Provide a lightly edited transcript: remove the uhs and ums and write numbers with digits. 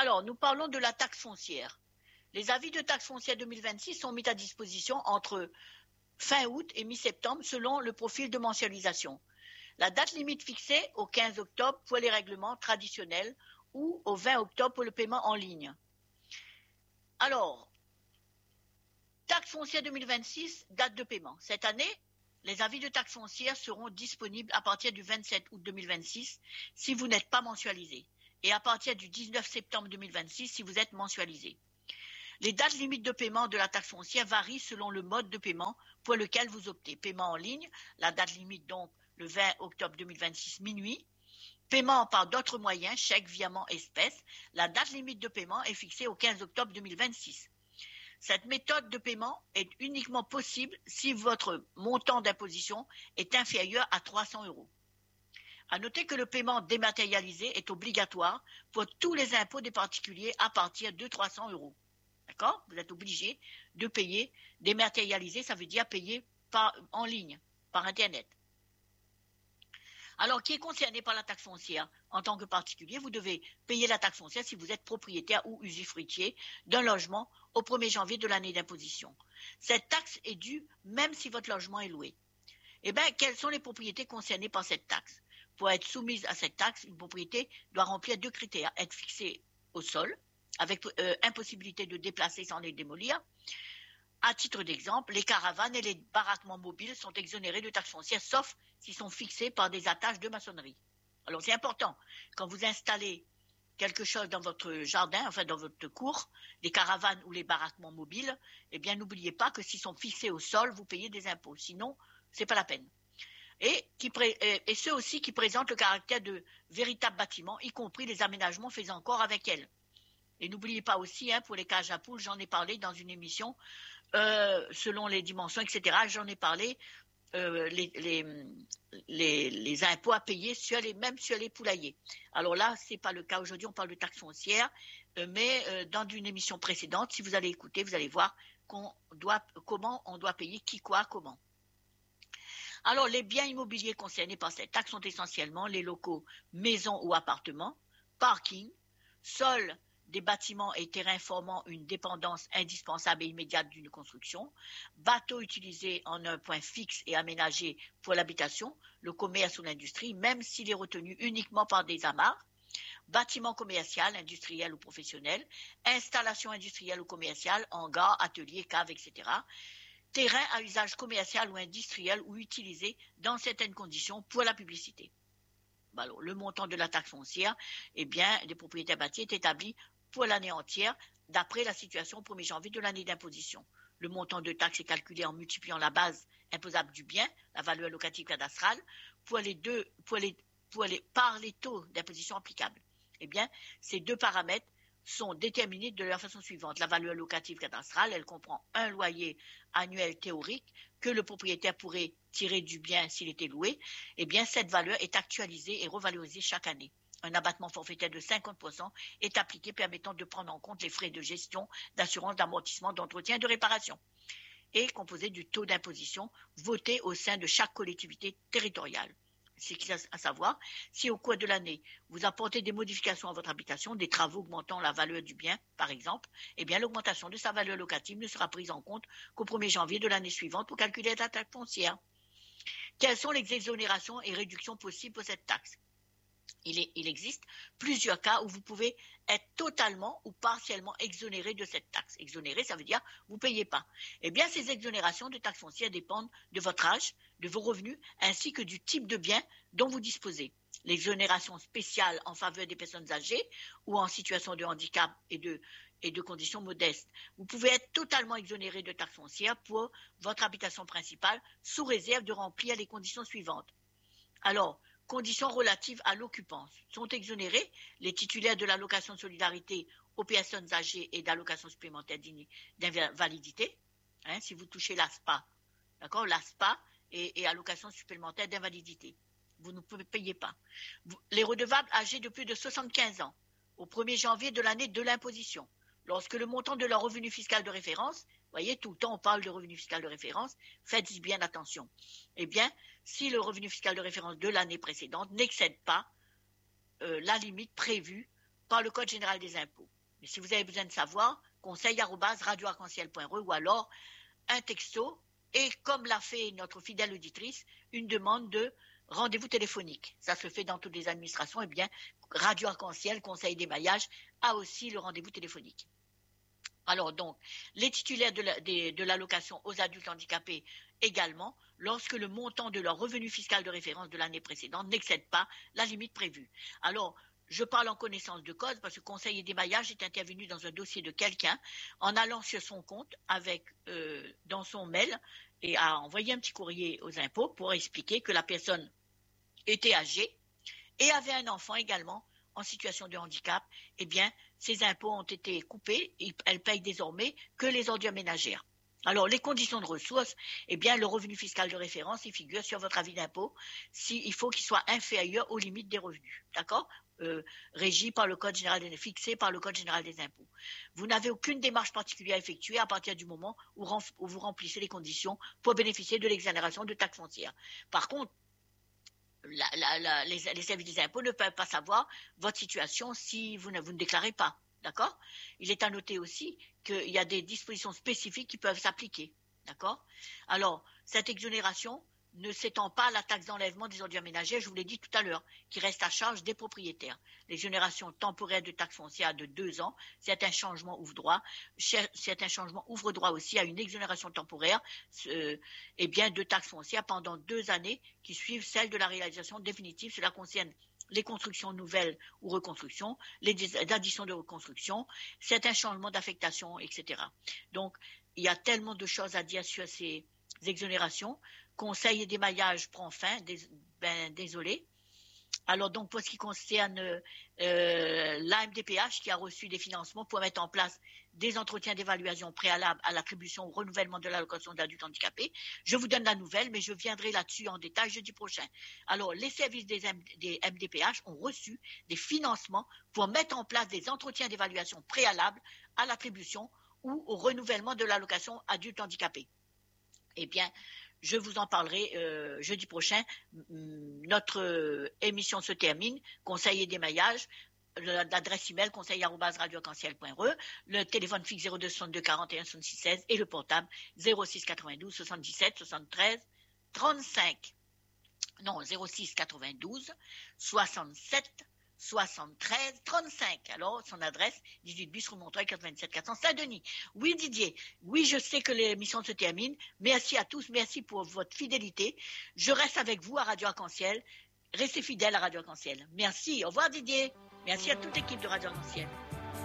Alors, nous parlons de la taxe foncière. Les avis de taxe foncière 2026 sont mis à disposition entre fin août et mi-septembre selon le profil de mensualisation. La date limite fixée au 15 octobre pour les règlements traditionnels ou au 20 octobre pour le paiement en ligne. Alors, taxe foncière 2026, date de paiement. Cette année, les avis de taxe foncière seront disponibles à partir du 27 août 2026 si vous n'êtes pas mensualisé et à partir du 19 septembre 2026 si vous êtes mensualisé. Les dates limites de paiement de la taxe foncière varient selon le mode de paiement pour lequel vous optez. Paiement en ligne, la date limite donc le 20 octobre 2026 minuit. Paiement par d'autres moyens, chèque, virement, espèces, la date limite de paiement est fixée au 15 octobre 2026. Cette méthode de paiement est uniquement possible si votre montant d'imposition est inférieur à 300 €. À noter que le paiement dématérialisé est obligatoire pour tous les impôts des particuliers à partir de 300 €. D'accord ? Vous êtes obligé de payer dématérialisé, ça veut dire payer en ligne, par Internet. Alors, qui est concerné par la taxe foncière? En tant que particulier, vous devez payer la taxe foncière si vous êtes propriétaire ou usufruitier d'un logement au 1er janvier de l'année d'imposition. Cette taxe est due même si votre logement est loué. Eh bien, quelles sont les propriétés concernées par cette taxe? Pour être soumise à cette taxe, une propriété doit remplir 2 critères. Être fixée au sol, avec impossibilité de déplacer sans les démolir. À titre d'exemple, les caravanes et les baraquements mobiles sont exonérés de taxes foncières, sauf s'ils sont fixés par des attaches de maçonnerie. Alors c'est important, quand vous installez quelque chose dans votre jardin, enfin dans votre cour, les caravanes ou les baraquements mobiles, eh bien n'oubliez pas que s'ils sont fixés au sol, vous payez des impôts. Sinon, c'est pas la peine. Et ceux aussi qui présentent le caractère de véritables bâtiments, y compris les aménagements faisant corps avec elles. Et n'oubliez pas aussi, pour les cages à poules, j'en ai parlé dans une émission, selon les dimensions, etc. J'en ai parlé, les impôts à payer même sur les poulaillers. Alors là, ce n'est pas le cas aujourd'hui, on parle de taxe foncière, mais dans une émission précédente, si vous allez écouter, vous allez voir comment on doit payer, qui, quoi, comment. Alors, les biens immobiliers concernés par cette taxe sont essentiellement les locaux, maisons ou appartements, parking, sols des bâtiments et terrains formant une dépendance indispensable et immédiate d'une construction, bateaux utilisés en un point fixe et aménagé pour l'habitation, le commerce ou l'industrie, même s'il est retenu uniquement par des amarres, bâtiments commerciaux, industriels ou professionnels, installations industrielles ou commerciales, hangars, ateliers, caves, etc., terrains à usage commercial ou industriel ou utilisés dans certaines conditions pour la publicité. Alors, le montant de la taxe foncière, des propriétaires bâtis est établi pour l'année entière d'après la situation au 1er janvier de l'année d'imposition. Le montant de taxe est calculé en multipliant la base imposable du bien, la valeur locative cadastrale, par les taux d'imposition applicables. Ces 2 paramètres sont déterminés de la façon suivante. La valeur locative cadastrale, elle comprend un loyer annuel théorique que le propriétaire pourrait tirer du bien s'il était loué. Cette valeur est actualisée et revalorisée chaque année. Un abattement forfaitaire de 50% est appliqué permettant de prendre en compte les frais de gestion, d'assurance, d'amortissement, d'entretien et de réparation et composé du taux d'imposition voté au sein de chaque collectivité territoriale. C'est à savoir, si au cours de l'année, vous apportez des modifications à votre habitation, des travaux augmentant la valeur du bien, par exemple, l'augmentation de sa valeur locative ne sera prise en compte qu'au 1er janvier de l'année suivante pour calculer la taxe foncière. Quelles sont les exonérations et réductions possibles pour cette taxe? Il existe plusieurs cas où vous pouvez être totalement ou partiellement exonéré de cette taxe. Exonéré, ça veut dire vous ne payez pas. Ces exonérations de taxes foncières dépendent de votre âge, de vos revenus, ainsi que du type de bien dont vous disposez. L'exonération spéciale en faveur des personnes âgées ou en situation de handicap et de conditions modestes. Vous pouvez être totalement exonéré de taxes foncières pour votre habitation principale sous réserve de remplir les conditions suivantes. Alors, conditions relatives à l'occupance. Sont exonérés les titulaires de l'allocation de solidarité aux personnes âgées et d'allocation supplémentaire d'invalidité. Si vous touchez l'ASPA, d'accord, l'ASPA et allocation supplémentaire d'invalidité. Vous ne payez pas. Les redevables âgés de plus de 75 ans au 1er janvier de l'année de l'imposition, lorsque le montant de leur revenu fiscal de référence, voyez, tout le temps on parle de revenu fiscal de référence, faites bien attention. Si le revenu fiscal de référence de l'année précédente n'excède pas la limite prévue par le Code général des impôts. Mais si vous avez besoin de savoir, conseil@radioarc-en-ciel.re ou alors un texto et comme l'a fait notre fidèle auditrice, une demande de rendez-vous téléphonique. Ça se fait dans toutes les administrations. Eh bien, Radio Arc-en-Ciel, Conseil d'émaillage, a aussi le rendez-vous téléphonique. Alors donc, les titulaires de l'allocation aux adultes handicapés également, lorsque le montant de leur revenu fiscal de référence de l'année précédente n'excède pas la limite prévue. Alors, je parle en connaissance de cause parce que le conseiller d'émaillage est intervenu dans un dossier de quelqu'un en allant sur son compte avec dans son mail et a envoyé un petit courrier aux impôts pour expliquer que la personne était âgée et avait un enfant également en situation de handicap. Eh bien, ses impôts ont été coupés, elle paye désormais que les ordures ménagères. Alors, les conditions de ressources, eh bien, le revenu fiscal de référence, il figure sur votre avis d'impôt, il faut qu'il soit inférieur aux limites des revenus, d'accord, régi par le Code général fixé par le Code général des impôts. Vous n'avez aucune démarche particulière à effectuer à partir du moment où vous remplissez les conditions pour bénéficier de l'exonération de taxes foncières. Par contre, les services des impôts ne peuvent pas savoir votre situation si vous ne déclarez pas. D'accord ? Il est à noter aussi qu'il y a des dispositions spécifiques qui peuvent s'appliquer. D'accord ? Alors, cette exonération ne s'étend pas à la taxe d'enlèvement des ordures ménagères, je vous l'ai dit tout à l'heure, qui reste à charge des propriétaires. L'exonération temporaire de taxe foncière de 2 ans, certains changements ouvrent droit aussi à une exonération temporaire de taxe foncière pendant 2 années qui suivent celle de la réalisation définitive. Cela concerne les constructions nouvelles ou reconstructions, les additions de reconstruction, certains changements d'affectation, etc. Donc, il y a tellement de choses à dire sur ces exonérations. Conseil et d'émaillage prend fin, désolé. Alors donc pour ce qui concerne l'AMDPH qui a reçu des financements pour mettre en place des entretiens d'évaluation préalables à l'attribution ou renouvellement de l'allocation d'adultes handicapés, je vous donne la nouvelle, mais je viendrai là-dessus en détail jeudi prochain. Alors les services des MDPH ont reçu des financements pour mettre en place des entretiens d'évaluation préalables à l'attribution ou au renouvellement de l'allocation adultes handicapés. Eh bien, je vous en parlerai jeudi prochain. Notre émission se termine. Conseiller d'émaillage, l'adresse email conseil@radioarc-en-ciel.re, le téléphone fixe 02 62 41 66 16 et le portable 06 92 77 73 35. Non, 06 92 67 73 35. Alors, son adresse, 18 bis rue Montreuil, 87 400, Saint-Denis. Oui, Didier. Oui, je sais que l'émission se termine. Merci à tous. Merci pour votre fidélité. Je reste avec vous à Radio Arc-en-Ciel. Restez fidèles à Radio Arc-en-Ciel. Merci. Au revoir, Didier. Merci à toute l'équipe de Radio Arc-en-Ciel.